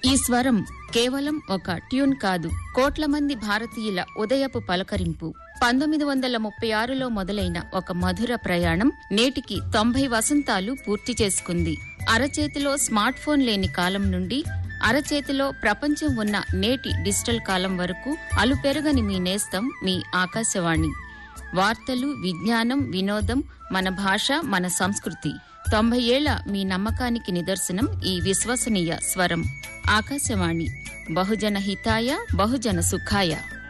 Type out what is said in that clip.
ఈ స్వరం కేవలం ఒక ట్యూన్ కాదు, కోట్ల మంది భారతీయుల ఉదయపు పలకరింపు. 1936లో మొదలైన ఒక మధుర ప్రయాణం నేటికి 90 వసంతాలు పూర్తి చేసుకుంది. అరచేతిలో స్మార్ట్ ఫోన్ లేని కాలం నుండి అరచేతిలో ప్రపంచం ఉన్న నేటి డిజిటల్ కాలం వరకు అలుపెరగని మీ నేస్తం మీ ఆకాశవాణి. వార్తలు, విజ్ఞానం, వినోదం, మన భాష, మన సంస్కృతి. 90 ఏళ్ల మీ నమ్మకానికి నిదర్శనం ఈ విశ్వసనీయ స్వరం. ఆకాశవాణి, బహుజన హితాయ బహుజన సుఖాయ.